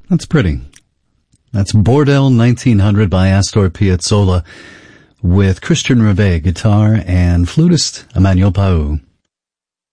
That's pretty. That's Bordel 1900 by Astor Piazzolla with Christian Reve, guitar, and flutist Emmanuel Pau.